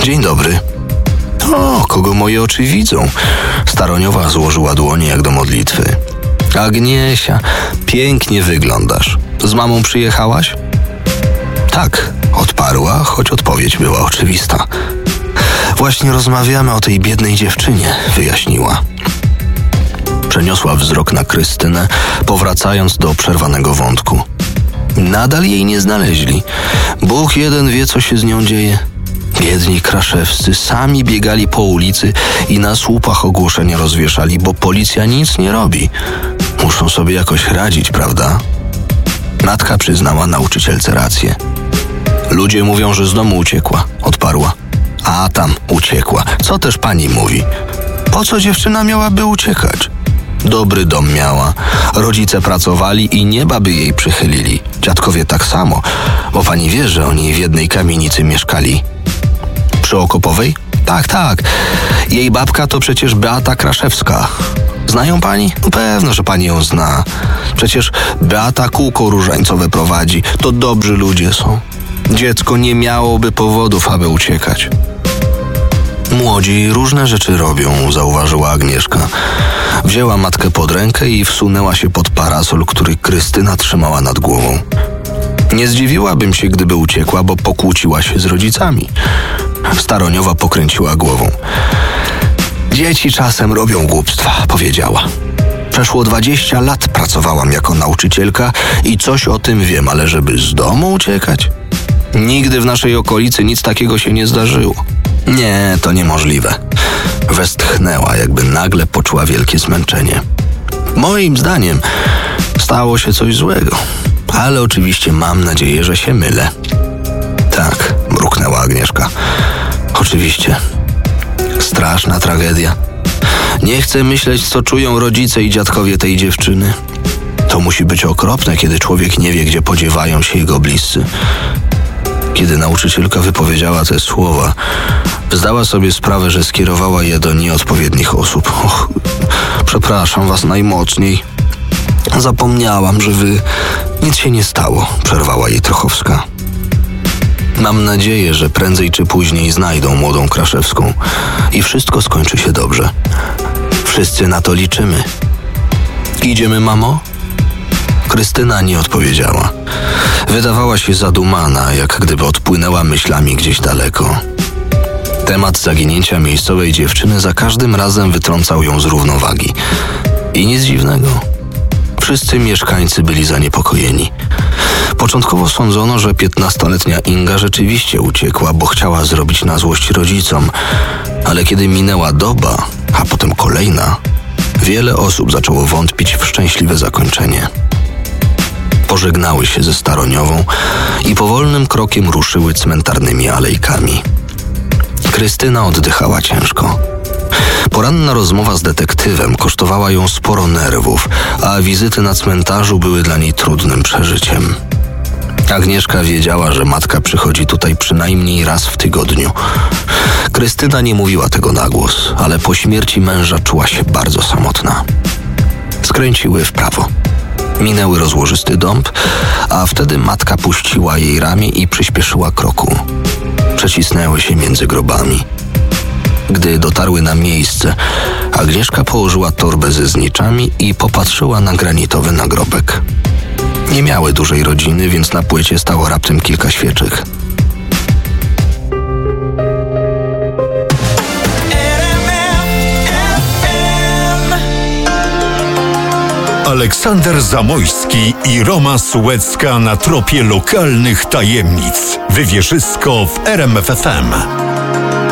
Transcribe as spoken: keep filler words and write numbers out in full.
Dzień dobry. O, kogo moje oczy widzą? Staroniowa złożyła dłonie jak do modlitwy. Agniesia, pięknie wyglądasz. Z mamą przyjechałaś? Tak, odparła, choć odpowiedź była oczywista. Właśnie rozmawiamy o tej biednej dziewczynie, wyjaśniła. Przeniosła wzrok na Krystynę, powracając do przerwanego wątku. Nadal jej nie znaleźli. Bóg jeden wie, co się z nią dzieje. Biedni kraszewscy sami biegali po ulicy i na słupach ogłoszenia rozwieszali, bo policja nic nie robi. Muszą sobie jakoś radzić, prawda? Matka przyznała nauczycielce rację. Ludzie mówią, że z domu uciekła, odparła. A tam uciekła. Co też pani mówi? Po co dziewczyna miałaby uciekać? Dobry dom miała. Rodzice pracowali i nieba by jej przychylili. Dziadkowie tak samo, bo pani wie, że oni w jednej kamienicy mieszkali. Przy Okopowej? Tak, tak. Jej babka to przecież Beata Kraszewska. Znają pani? No pewno, że pani ją zna. Przecież Beata kółko różańcowe prowadzi. To dobrzy ludzie są. Dziecko nie miałoby powodów, aby uciekać. Młodzi różne rzeczy robią, zauważyła Agnieszka. Wzięła matkę pod rękę i wsunęła się pod parasol, który Krystyna trzymała nad głową. Nie zdziwiłabym się, gdyby uciekła, bo pokłóciła się z rodzicami. Staroniowa pokręciła głową. Dzieci czasem robią głupstwa, powiedziała. Przeszło dwadzieścia lat pracowałam jako nauczycielka i coś o tym wiem, ale żeby z domu uciekać? Nigdy w naszej okolicy nic takiego się nie zdarzyło. Nie, to niemożliwe. Westchnęła, jakby nagle poczuła wielkie zmęczenie. Moim zdaniem stało się coś złego, ale oczywiście mam nadzieję, że się mylę. Tak, mruknęła Agnieszka. Oczywiście. Straszna tragedia. Nie chcę myśleć, co czują rodzice i dziadkowie tej dziewczyny. To musi być okropne, kiedy człowiek nie wie, gdzie podziewają się jego bliscy. Kiedy nauczycielka wypowiedziała te słowa, zdała sobie sprawę, że skierowała je do nieodpowiednich osób. Och, przepraszam was najmocniej. Zapomniałam, że wy... Nic się nie stało, przerwała jej Trochowska. Mam nadzieję, że prędzej czy później znajdą młodą Kraszewską i wszystko skończy się dobrze. Wszyscy na to liczymy. Idziemy, mamo? Krystyna nie odpowiedziała. Wydawała się zadumana, jak gdyby odpłynęła myślami gdzieś daleko. Temat zaginięcia miejscowej dziewczyny za każdym razem wytrącał ją z równowagi. I nic dziwnego. Wszyscy mieszkańcy byli zaniepokojeni. Początkowo sądzono, że piętnastoletnia Inga rzeczywiście uciekła, bo chciała zrobić na złość rodzicom. Ale kiedy minęła doba, a potem kolejna, wiele osób zaczęło wątpić w szczęśliwe zakończenie. Pożegnały się ze Staroniową i powolnym krokiem ruszyły cmentarnymi alejkami. Krystyna oddychała ciężko. Poranna rozmowa z detektywem kosztowała ją sporo nerwów, a wizyty na cmentarzu były dla niej trudnym przeżyciem. Agnieszka wiedziała, że matka przychodzi tutaj przynajmniej raz w tygodniu. Krystyna nie mówiła tego na głos, ale po śmierci męża czuła się bardzo samotna. Skręciły w prawo. Minęły rozłożysty dąb, a wtedy matka puściła jej ramię i przyspieszyła kroku. Przecisnęły się między grobami. Gdy dotarły na miejsce, Agnieszka położyła torbę ze zniczami i popatrzyła na granitowy nagrobek. Nie miały dużej rodziny, więc na płycie stało raptem kilka świeczek. Aleksander Zamojski i Roma Sułecka na tropie lokalnych tajemnic. Wywierzysko w R M F F M.